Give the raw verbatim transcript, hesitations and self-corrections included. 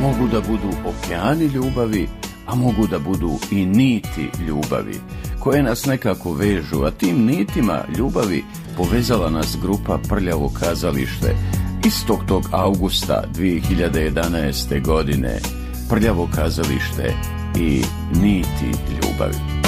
mogu da budu okeani ljubavi, a mogu da budu i niti ljubavi, koje nas nekako vežu, a tim nitima ljubavi povezala nas grupa Prljavo kazalište istog tog avgusta dvije hiljade jedanaeste godine. Prljavo kazalište i niti ljubavi.